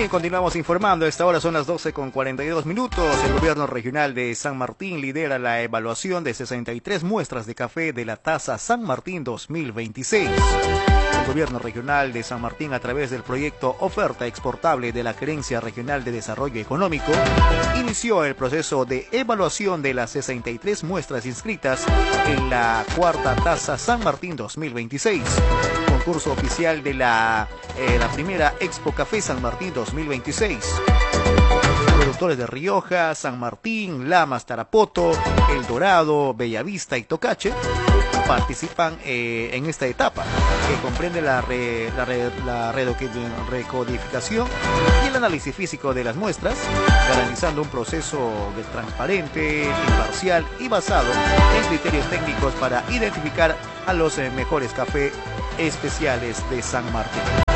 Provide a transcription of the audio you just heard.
continuamos informando. A esta hora son las 12:42. El gobierno regional de San Martín lidera la evaluación de 63 muestras de café de la Tasa San Martín 2026. El gobierno regional de San Martín, a través del proyecto Oferta Exportable de la Gerencia Regional de Desarrollo Económico, inició el proceso de evaluación de las 63 muestras inscritas en la cuarta Tasa San Martín 2026. Concurso oficial de la primera Expo Café San Martín 2026. Productores de Rioja, San Martín, Lamas, Tarapoto, El Dorado, Bellavista y Tocache participan en esta etapa, que comprende la recodificación y el análisis físico de las muestras, garantizando un proceso transparente, imparcial y basado en criterios técnicos para identificar a los mejores cafés especiales de San Martín.